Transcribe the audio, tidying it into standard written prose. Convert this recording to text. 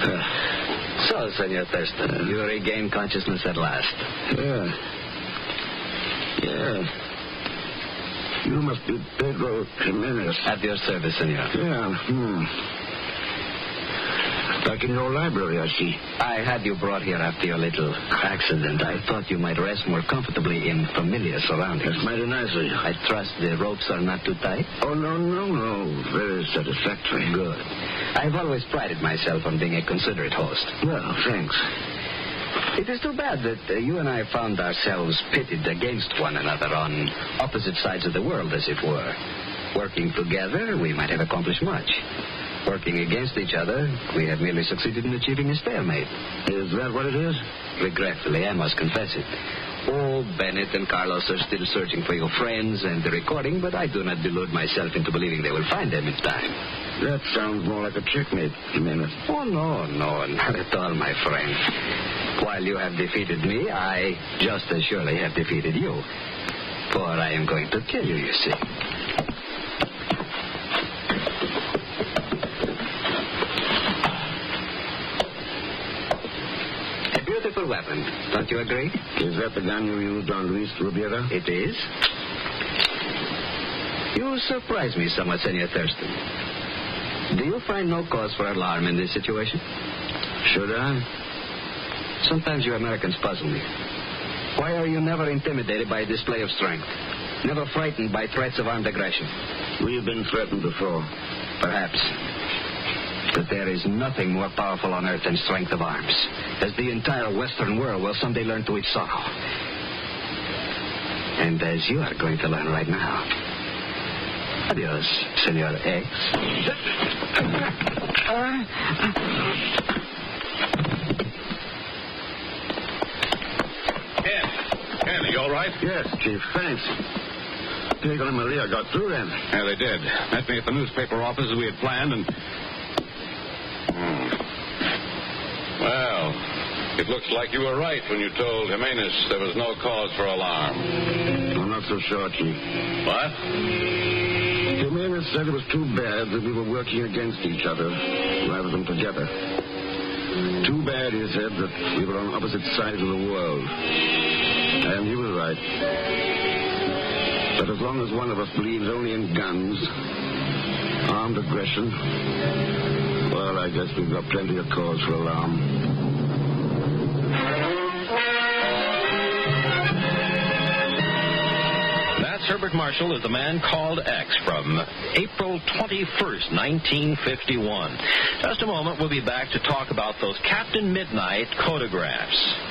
So, Senor Thurston, you regain consciousness at last. Yeah. You must be Pedro Jimenez. At your service, senor. Yeah, Back in your library, I see. I had you brought here after your little accident. I thought you might rest more comfortably in familiar surroundings. That's mighty nice of you. I trust the ropes are not too tight? Oh, no. Very satisfactory. Good. I've always prided myself on being a considerate host. Well, thanks. It is too bad that you and I found ourselves pitted against one another on opposite sides of the world, as it were. Working together, we might have accomplished much. Working against each other, we have merely succeeded in achieving a stalemate. Is that what it is? Regretfully, I must confess it. Oh, Bennett and Carlos are still searching for your friends and the recording, but I do not delude myself into believing they will find them in time. That sounds more like a checkmate, Jimenez. Oh, no, not at all, my friend. While you have defeated me, I just as surely have defeated you. For I am going to kill you, you see. A beautiful weapon, don't you agree? Is that the gun you used on Luis Rubiera? It is. You surprise me somewhat, Senor Thurston. Do you find no cause for alarm in this situation? Should I? Sometimes you Americans puzzle me. Why are you never intimidated by a display of strength? Never frightened by threats of armed aggression? We've been threatened before. Perhaps. But there is nothing more powerful on earth than strength of arms, as the entire Western world will someday learn to its sorrow. And as you are going to learn right now. Adios, Senor X. Ken, are you all right? Yes, Chief, thanks. Diego and Maria got through then. Yeah, they did. Met me at the newspaper office as we had planned, and... Well, it looks like you were right when you told Jimenez there was no cause for alarm. I'm not so sure, Chief. What? Jimenez said it was too bad that we were working against each other rather than together. Too bad, he said, that we were on opposite sides of the world. And he was right. But as long as one of us believes only in guns, armed aggression, well, I guess we've got plenty of cause for alarm. That's Herbert Marshall as The Man Called X from April 21st, 1951. Just a moment, we'll be back to talk about those Captain Midnight photographs.